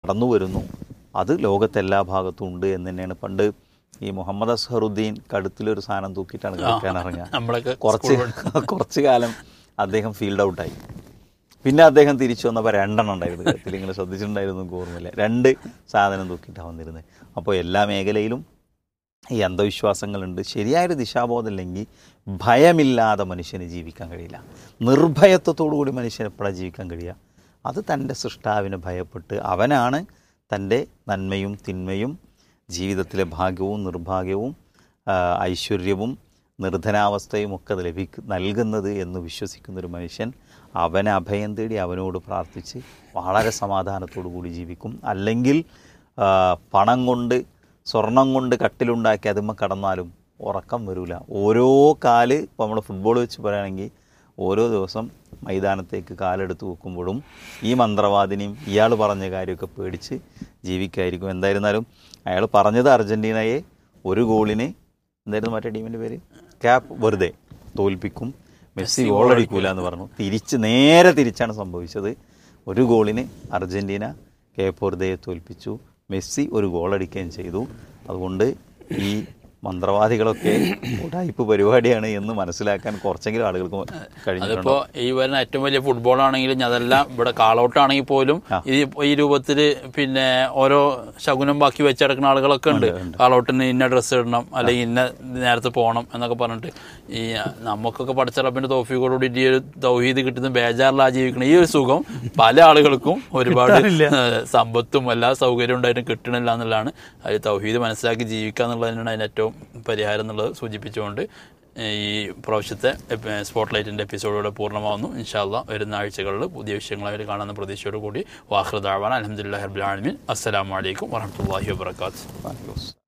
കടന്നു വരുന്നു. അത് ലോകത്തെല്ലാ ഭാഗത്തും ഉണ്ട് എന്ന് തന്നെയാണ്. പണ്ട് ഈ മുഹമ്മദ് അസ്ഹറുദ്ദീൻ കഴുത്തിലൊരു സാധനം തൂക്കിയിട്ടാണ് കളിക്കാൻ ഇറങ്ങുക. കുറച്ച് കാലം അദ്ദേഹം ഫീൽഡ് ഔട്ടായി. പിന്നെ അദ്ദേഹം തിരിച്ചു വന്നപ്പോൾ 2 ഉണ്ടായിരുന്നു കഴുത്തിൽ. നിങ്ങൾ ശ്രദ്ധിച്ചിട്ടുണ്ടായിരുന്നു ഓർമ്മയില്ല. 2 സാധനം തൂക്കിയിട്ടാണ് വന്നിരുന്നത്. അപ്പോൾ എല്ലാ മേഖലയിലും ഈ അന്ധവിശ്വാസങ്ങളുണ്ട്. ശരിയായൊരു ദിശാബോധമില്ലെങ്കിൽ ഭയമില്ലാതെ മനുഷ്യന് ജീവിക്കാൻ കഴിയില്ല. നിർഭയത്വത്തോടു കൂടി മനുഷ്യന് എപ്പോഴാണ് ജീവിക്കാൻ കഴിയുക? അത് തൻ്റെ സൃഷ്ടാവിനെ ഭയപ്പെട്ട് അവനാണ് തൻ്റെ നന്മയും തിന്മയും ജീവിതത്തിലെ ഭാഗ്യവും നിർഭാഗ്യവും ഐശ്വര്യവും നിർധനാവസ്ഥയും ഒക്കെ നൽകുന്നത് എന്ന് വിശ്വസിക്കുന്നൊരു മനുഷ്യൻ അവനെ അഭയം തേടി അവനോട് പ്രാർത്ഥിച്ച് വളരെ സമാധാനത്തോടു കൂടി ജീവിക്കും. അല്ലെങ്കിൽ പണം കൊണ്ട് സ്വർണം കൊണ്ട് കട്ടിലുണ്ടാക്കി അതുമ്മ കടന്നാലും ഉറക്കം വരില്ല. ഓരോ കാല് ഇപ്പോൾ നമ്മൾ ഫുട്ബോൾ വെച്ച് പറയുകയാണെങ്കിൽ ഓരോ ദിവസം മൈതാനത്തേക്ക് കാലെടുത്ത് വെക്കുമ്പോഴും ഈ മന്ത്രവാദിനിയും ഇയാൾ പറഞ്ഞ കാര്യമൊക്കെ പേടിച്ച് ജീവിക്കായിരിക്കും. എന്തായിരുന്നാലും അയാൾ പറഞ്ഞത് അർജൻറ്റീനയെ 1 ഗോളിന് എന്തായിരുന്നു മറ്റേ ടീമിൻ്റെ പേര് ക്യാപ്പ് വെറുതെ തോൽപ്പിക്കും, മെസ്സി ഗോളടിക്കൂല എന്ന് പറഞ്ഞു. നേരെ തിരിച്ചാണ് സംഭവിച്ചത്. 1 ഗോളിന് അർജൻറ്റീന കേപ്പ് വെറുതെയെ തോൽപ്പിച്ചു, മെസ്സി 1 ഗോളടിക്കുകയും ചെയ്തു. അതുകൊണ്ട് ഈ മന്ത്രവാദികളൊക്കെ ഉടായിപ്പ് പരിപാടിയാണ് എന്ന് മനസ്സിലാക്കാൻ കുറച്ചെങ്കിലും ആളുകൾക്ക് കഴിഞ്ഞിട്ടുണ്ട്. അതിപ്പോൾ ഈ വരുന്ന ഏറ്റവും വലിയ ഫുട്ബോൾ ആണെങ്കിലും അതെല്ലാം ഇവിടെ കാളൗട്ട് ആണെങ്കിൽ പോലും ഈ രൂപത്തിൽ പിന്നെ ഓരോ ശകുനം ബാക്കി വെച്ചെടുക്കുന്ന ആളുകളൊക്കെ ഉണ്ട്. കാളൗട്ടിന് ഇന്ന ഡ്രസ്സ് ഇടണം, അല്ലെങ്കിൽ ഇന്ന നേരത്തെ പോകണം എന്നൊക്കെ പറഞ്ഞിട്ട് ഈ നമുക്കൊക്കെ പഠിച്ചറപ്പിന്റെ തൗഫീഖോടുകൂടി ഈ ഒരു തൗഹീദ് കിട്ടുന്ന ബേജാറിലാ ജീവിക്കണം. ഈ ഒരു സുഖം പല ആളുകൾക്കും ഒരുപാട് സമ്പത്തും എല്ലാ സൗകര്യവും ഉണ്ടായിട്ടും കിട്ടണില്ല എന്നുള്ളതാണ്. അത് തൗഹീദ് മനസ്സിലാക്കി ജീവിക്കുക എന്നുള്ളതിനാണ് അതിന് ഏറ്റവും പരിഹാരം എന്നുള്ളത് സൂചിപ്പിച്ചുകൊണ്ട് ഈ പ്രാവശ്യത്തെ സ്പോട്ട്ലൈറ്റിൻ്റെ എപ്പിസോഡോടെ പൂർണ്ണമാവുന്നു. ഇൻഷാ അല്ലാഹ് വരുന്ന ആഴ്ചകളിൽ പുതിയ വിഷയങ്ങളായിട്ട് കാണുന്ന പ്രതീക്ഷയോട് കൂടി വാഖിറു ദഅ്വാനാ അൽഹംദുലില്ലാഹി റബ്ബിൽ ആലമീൻ. അസ്സലാമു അലൈക്കും വറഹ്മത്തുള്ളാഹി വബറകാതുഹു.